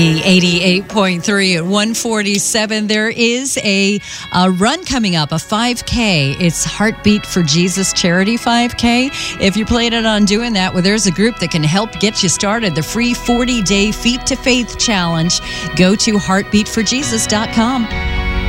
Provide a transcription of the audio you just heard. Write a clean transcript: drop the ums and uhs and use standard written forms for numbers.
88.3 at 147. There is a run coming up, a 5K. It's Heartbeat for Jesus Charity 5K. If you're planning on doing that, well, there's a group that can help get you started. The free 40-day Feet to Faith Challenge. Go to heartbeatforjesus.com.